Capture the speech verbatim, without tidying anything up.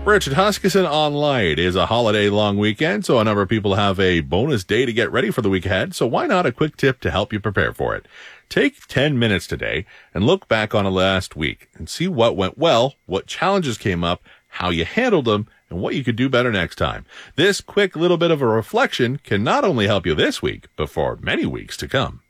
Richard Huskisson Online. It is a holiday long weekend, so a number of people have a bonus day to get ready for the week ahead. So why not a quick tip to help you prepare for it? Take ten minutes today and look back on the last week and see what went well, what challenges came up, how you handled them, and what you could do better next time. This quick little bit of a reflection can not only help you this week, but for many weeks to come.